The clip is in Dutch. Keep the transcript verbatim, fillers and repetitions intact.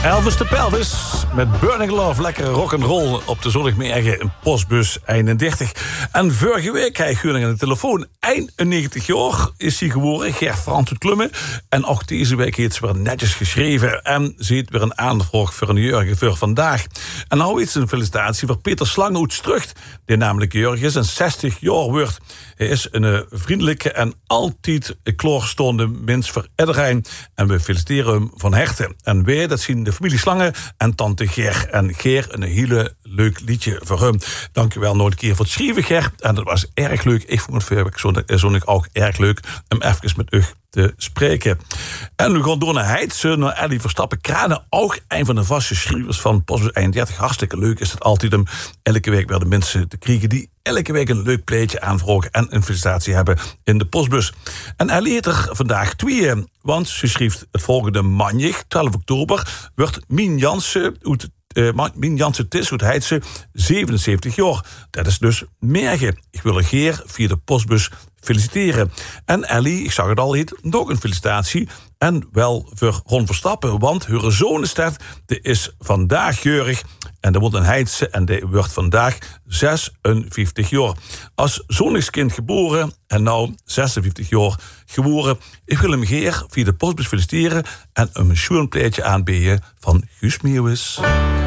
Elvis de Pelvis met Burning Love. Lekkere rock'n'roll op de zondagmorgen in postbus eenendertig. En vorige week kreeg ik aan de telefoon. eenennegentig jaar is hij geworden, Ger Frans uit Klummen. En ook deze week heeft ze weer netjes geschreven. En ze heeft weer een aanvraag voor een Jurgen voor vandaag. En nou iets een felicitatie voor Peter Slang uit Strucht. Die namelijk Jurgen is en zestig jaar wordt. Hij is een vriendelijke en altijd klaarstaande mens voor iedereen. En we feliciteren hem van harte. En wij, dat zien de familie Slangen en tante Ger. En Ger, een hele leuk liedje voor hem. Dankjewel nog een keer voor het schrijven, Ger. En dat was erg leuk. Ik vond het voor zondag ook erg leuk om even met u te spreken. En we gaan door naar Heidse, naar Ellie Verstappen. Kranen, ook een van de vaste schrijvers van Postbus eenendertig. Hartstikke leuk is het altijd om elke week weer de mensen te krijgen die elke week een leuk pleetje aanvragen en een felicitatie hebben in de postbus. En Ellie heeft er vandaag twee, want ze schrijft het volgende maandag, twaalf oktober, wordt Mien Jansen uit Uh, Mien Jansen Tis uit Heidse, zevenenzeventig jaar. Dat is dus mergen. Ik wil een Geer via de postbus feliciteren. En Ellie, ik zag het al, heet nog een felicitatie. En wel voor Ron Verstappen, want haar zoon staat, die is vandaag jeurig. En dat wordt een Heidse en die wordt vandaag zesenvijftig jaar. Als zonnigskind geboren en nou zesenvijftig jaar geworden. Ik wil hem Geer via de postbus feliciteren en een schoenpleetje aanbieden van Guus Meeuwis.